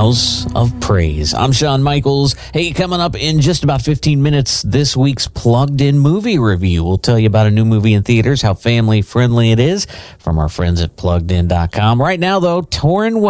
House of Praise. I'm Shawn Michaels. Hey, coming up in just about 15 minutes, this week's Plugged In movie review. We'll tell you about a new movie in theaters, how family friendly it is, from our friends at PluggedIn.com. Right now, though, Tauren